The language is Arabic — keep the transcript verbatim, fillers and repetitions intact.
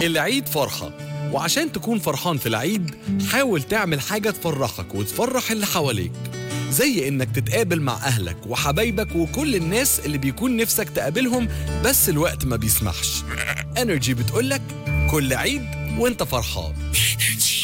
العيد فرحة، وعشان تكون فرحان في العيد حاول تعمل حاجة تفرحك وتفرح اللي حواليك، زي إنك تتقابل مع أهلك وحبايبك وكل الناس اللي بيكون نفسك تقابلهم بس الوقت ما بيسمحش. انرجي بتقولك كل عيد وانت فرحان.